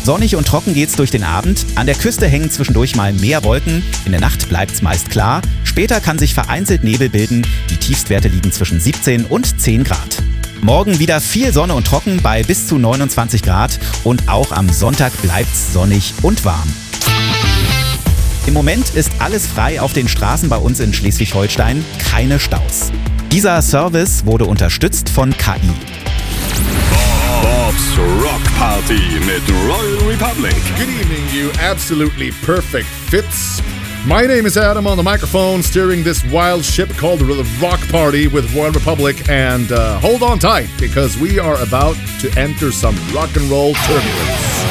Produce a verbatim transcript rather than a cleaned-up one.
Sonnig und trocken geht's durch den Abend. An der Küste hängen zwischendurch mal mehr Wolken. In der Nacht bleibt's meist klar. Später kann sich vereinzelt Nebel bilden. Die Tiefstwerte liegen zwischen siebzehn und zehn Grad. Morgen wieder viel Sonne und trocken bei bis zu neunundzwanzig Grad. Und auch am Sonntag bleibt's sonnig und warm. Im Moment ist alles frei auf den Straßen bei uns in Schleswig-Holstein. Keine Staus. Dieser Service wurde unterstützt von K I. Bob's Rock Party mit Royal Republic. Good evening, you absolutely perfect fits. My name is Adam on the microphone, steering this wild ship called the Rock Party with Royal Republic. And uh, hold on tight, because we are about to enter some rock and roll turbulence.